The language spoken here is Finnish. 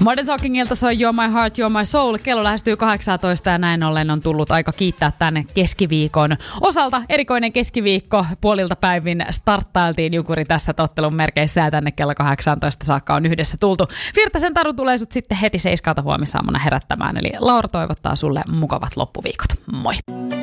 Modern Talkingilta soi You're My Heart, You're My Soul. Kello lähestyy 18 ja näin ollen on tullut aika kiittää tänne keskiviikon osalta. Erikoinen keskiviikko, puolilta päivin starttailtiin Jukuri tässä tottelun merkeissä ja tänne kello 18 saakka on yhdessä tultu. Virtasen Taru tulee sut sitten heti 7 huomisaamuna herättämään. Eli Laura toivottaa sulle mukavat loppuviikot. Moi!